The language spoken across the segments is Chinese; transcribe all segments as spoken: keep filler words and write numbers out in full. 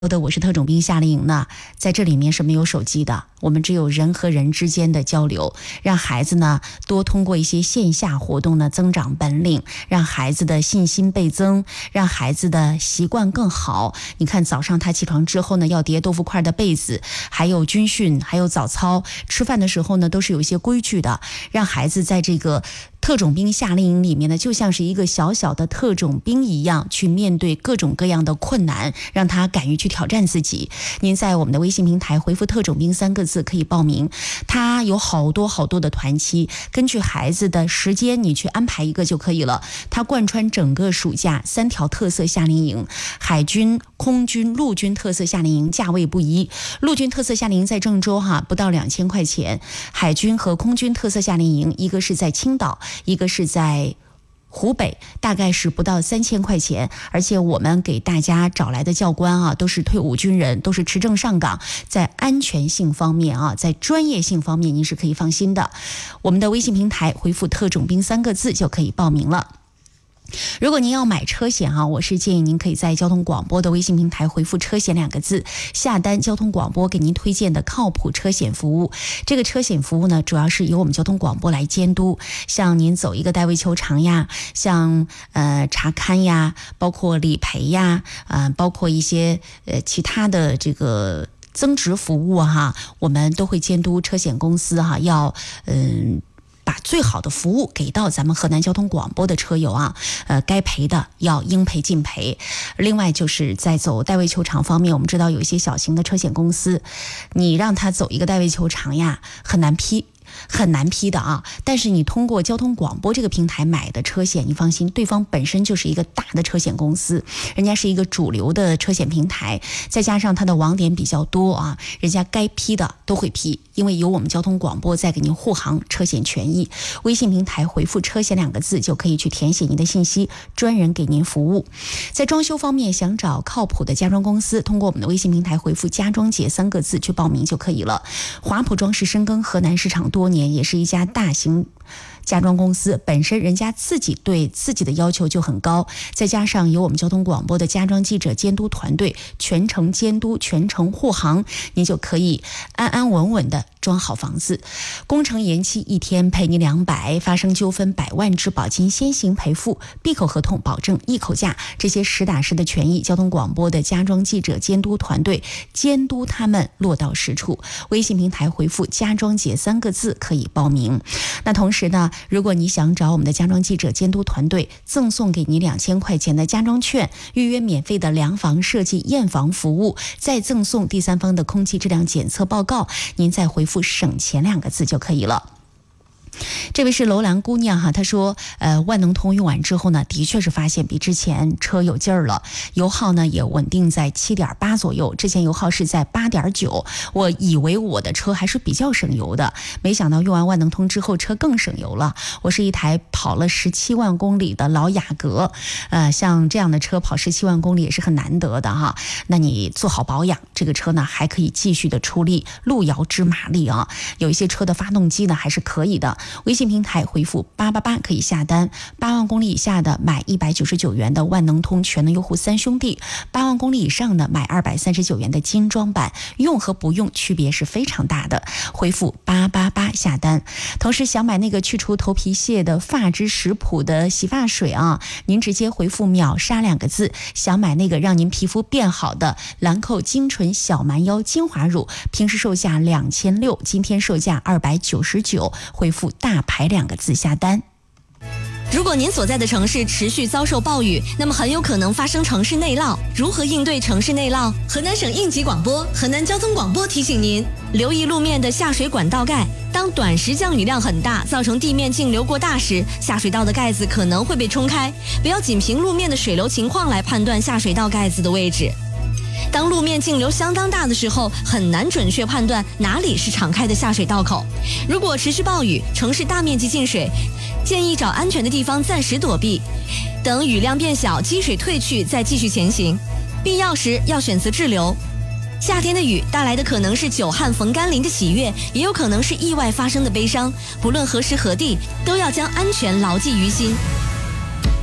的我是特种兵夏令营呢，在这里面是没有手机的，我们只有人和人之间的交流，让孩子呢多通过一些线下活动呢增长本领，让孩子的信心倍增，让孩子的习惯更好。你看早上他起床之后呢，要叠豆腐块的被子，还有军训，还有早操，吃饭的时候呢都是有一些规矩的，让孩子在这个特种兵夏令营里面呢，就像是一个小小的特种兵一样，去面对各种各样的困难，让他敢于去挑战自己。您在我们的微信平台回复特种兵三个字可以报名，它有好多好多的团期，根据孩子的时间你去安排一个就可以了。它贯穿整个暑假，三条特色夏令营，海军、空军、陆军特色夏令营价位不一。陆军特色夏令营在郑州哈，不到两千块钱；海军和空军特色夏令营，一个是在青岛，一个是在湖北，大概是不到三千块钱。而且我们给大家找来的教官啊，都是退伍军人，都是持证上岗，在安全性方面啊，在专业性方面您是可以放心的。我们的微信平台回复特种兵三个字就可以报名了。如果您要买车险啊，我是建议您可以在交通广播的微信平台回复车险两个字，下单交通广播给您推荐的靠谱车险服务。这个车险服务呢，主要是由我们交通广播来监督，像您走一个代位求偿呀，像呃查勘呀，包括理赔呀，呃包括一些呃其他的这个增值服务哈，我们都会监督车险公司哈，要嗯。把最好的服务给到咱们河南交通广播的车友啊，呃，该赔的要应赔尽赔。另外就是在走代位求偿方面，我们知道有一些小型的车险公司，你让他走一个代位求偿呀，很难批。很难批的啊，但是你通过交通广播这个平台买的车险，你放心，对方本身就是一个大的车险公司，人家是一个主流的车险平台，再加上它的网点比较多啊，人家该批的都会批，因为有我们交通广播在给您护航车险权益。微信平台回复车险两个字就可以去填写您的信息，专人给您服务。在装修方面，想找靠谱的家装公司，通过我们的微信平台回复家装节三个字去报名就可以了。华普装饰深耕河南市场多年，也是一家大型家装公司，本身人家自己对自己的要求就很高，再加上有我们交通广播的家装记者监督团队全程监督、全程护航，您就可以安安稳稳的装好房子。工程延期一天赔你两百，发生纠纷百万质保金先行赔付，闭口合同保证一口价，这些实打实的权益，交通广播的家装记者监督团队监督他们落到实处。微信平台回复家装节三个字可以报名。那同时呢，如果你想找我们的家装记者监督团队，赠送给你两千块钱的家装券，预约免费的量房设计验房服务，再赠送第三方的空气质量检测报告，您再回复省钱两个字就可以了。这位是楼兰姑娘哈，她说呃，万能通用完之后呢，的确是发现比之前车有劲儿了，油耗呢也稳定在 七点八 左右，之前油耗是在 八点九， 我以为我的车还是比较省油的，没想到用完万能通之后车更省油了。我是一台跑了十七万公里的老雅阁，呃，像这样的车跑十七万公里也是很难得的哈。那你做好保养，这个车呢还可以继续的出力，路遥知马力啊。有一些车的发动机呢还是可以的。微信平台回复八八八可以下单，八万公里以下的买一百九十九元的万能通全能优护三兄弟，八万公里以上的买二百三十九元的精装版，用和不用区别是非常大的。回复八八八下单。同时想买那个去除头皮屑的发质食谱的洗发水啊，您直接回复秒杀两个字。想买那个让您皮肤变好的兰蔻精纯小蛮腰精华乳，平时售价两千六，今天售价二百九十九，回复大牌两个字下单。 如果您所在的城市持续遭受暴雨，那么很有可能发生城市内涝。如何应对城市内涝？河南省应急广播、河南交通广播提醒您，留意路面的下水管道盖。当短时降雨量很大，造成地面径流过大时，下水道的盖子可能会被冲开。不要仅凭路面的水流情况来判断下水道盖子的位置。当路面径流相当大的时候，很难准确判断哪里是敞开的下水道口。如果持续暴雨，城市大面积进水，建议找安全的地方暂时躲避，等雨量变小，积水退去再继续前行。必要时要选择滞留。夏天的雨带来的可能是久旱逢甘霖的喜悦，也有可能是意外发生的悲伤。不论何时何地，都要将安全牢记于心。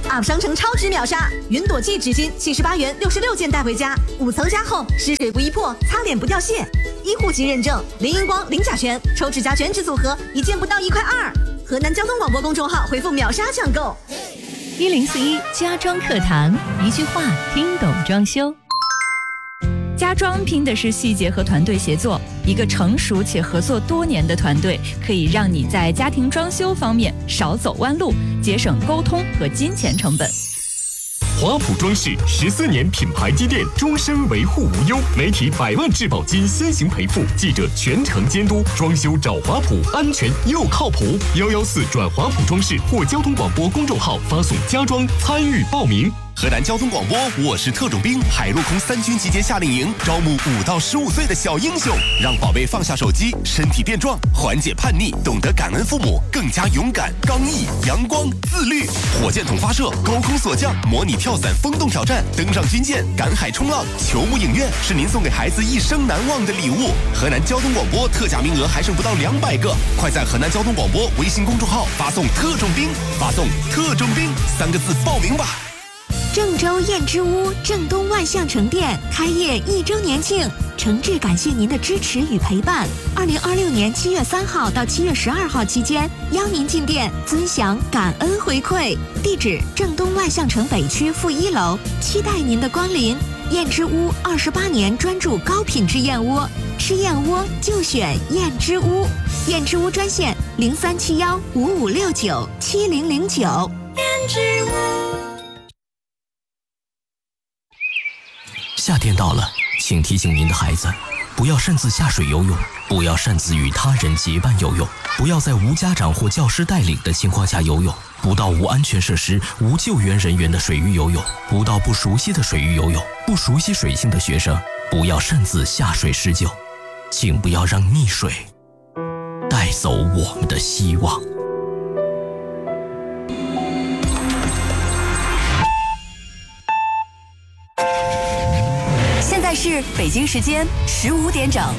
，Up 商城超值秒杀，云朵记纸巾七十八元六十六件带回家，五层加厚，湿水不易破，擦脸不掉屑，医护级认证，零荧光零甲醛，抽指甲全脂组合一件不到一块二。河南交通广播公众号回复秒杀抢购。 一零四一家装课堂，一句话听懂装修。家装拼的是细节和团队协作，一个成熟且合作多年的团队，可以让你在家庭装修方面少走弯路，节省沟通和金钱成本。 华普装饰十四年品牌积淀，终身维护无忧，媒体百万质保金先行赔付，记者全程监督，装修找华普，安全又靠谱。幺幺四转华普装饰或交通广播公众号发送家装参与报名。 河南交通广播，我是特种兵，海陆空三军集结夏令营，招募五到十五岁的小英雄，让宝贝放下手机，身体变壮，缓解叛逆，懂得感恩父母，更加勇敢、刚毅、阳光、自律。火箭筒发射，高空锁降，模拟跳伞风洞挑战，登上军舰，赶海冲浪，球幕影院，是您送给孩子一生难忘的礼物。河南交通广播特价名额还剩不到两百个，快在河南交通广播微信公众号发送特种兵，发送特种兵三个字报名吧。 郑州燕之屋正东万象城店开业一周年庆，诚挚感谢您的支持与陪伴。二零二六年七月三号到七月十二号期间，邀您进店尊享感恩回馈。地址：正东万象城北区负一楼，期待您的光临。燕之屋二十八年专注高品质燕窝，吃燕窝就选燕之屋。燕之屋专线：零三七幺五五六九七零零九。燕之屋。 夏天到了，请提醒您的孩子，不要擅自下水游泳，不要擅自与他人结伴游泳，不要在无家长或教师带领的情况下游泳，不到无安全设施、无救援人员的水域游泳，不到不熟悉的水域游泳。不熟悉水性的学生，不要擅自下水施救，请不要让溺水带走我们的希望。 现在是北京时间十五点整。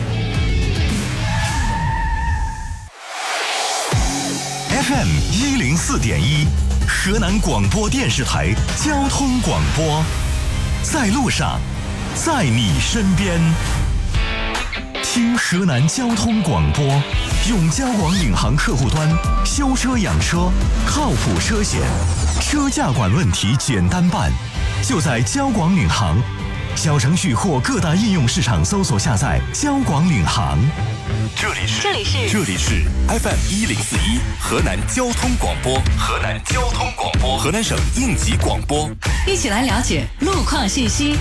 F M 一零四点一，河南广播电视台交通广播，在路上，在你身边。听河南交通广播，用交广领航客户端修车养车，靠谱车险，车价管问题简单办，就在交广领航。小程序或各大应用市场搜索下载交广领航。 这里是这里是这里是 F M 一零四一河南交通广播，河南交通广播，河南省应急广播， 一起来了解路况信息。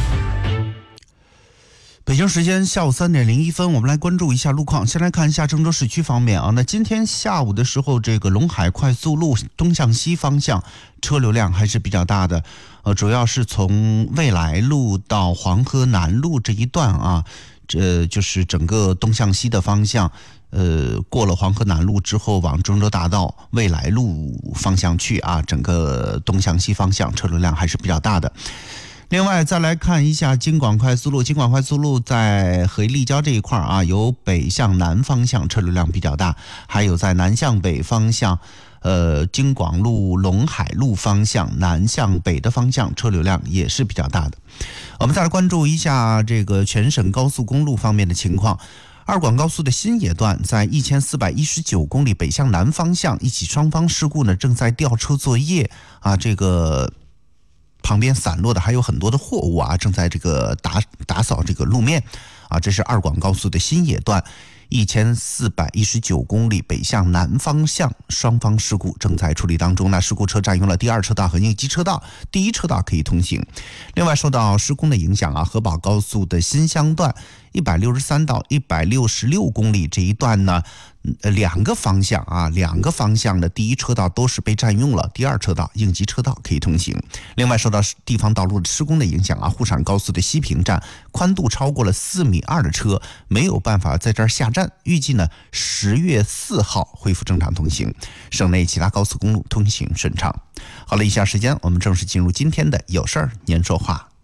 北京时间下午三点零一分，我们来关注一下路况。先来看一下郑州市区方面啊，那今天下午的时候，这个陇海快速路东向西方向车流量还是比较大的，呃，主要是从未来路到黄河南路这一段啊，这就是整个东向西的方向。呃，过了黄河南路之后，往郑州大道未来路方向去啊，整个东向西方向车流量还是比较大的。另外再来看一下京广快速路，京广快速路在和立交这一块啊，由北向南方向车流量比较大，还有在南向北方向，呃，京广路陇海路方向南向北的方向车流量也是比较大的。我们再来关注一下这个全省高速公路方面的情况。二广高速的新野段在一千四百一十九公里北向南方向，一起双方事故呢正在吊车作业啊，这个旁边散落的还有很多的货物啊，正在这个打打扫这个路面啊。这是二广高速的新野段一千四百一十九公里北向南方向，双方事故正在处理当中。那事故车占用了第二车道和应急车道，第一车道可以通行。另外受到施工的影响啊，河宝高速的新乡段一百六十三到一百六十六公里这一段呢，呃，两个方向啊，两个方向的第一车道都是被占用了，第二车道应急车道可以通行。另外受到地方道路的施工的影响啊，沪陕高速的西平站宽度超过了四米二的车没有办法在这儿下站，预计呢十月四号恢复正常通行。省内其他高速公路通行顺畅。好了，以下时间我们正式进入今天的有事儿您说话。